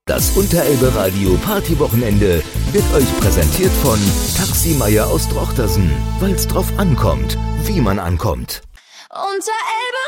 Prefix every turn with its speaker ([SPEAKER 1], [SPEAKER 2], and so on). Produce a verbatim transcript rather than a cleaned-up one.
[SPEAKER 1] Das Unterelbe Radio Partywochenende wird euch präsentiert von Taxi Meier aus Drochtersen, weil's drauf ankommt, wie man ankommt.
[SPEAKER 2] Unterelbe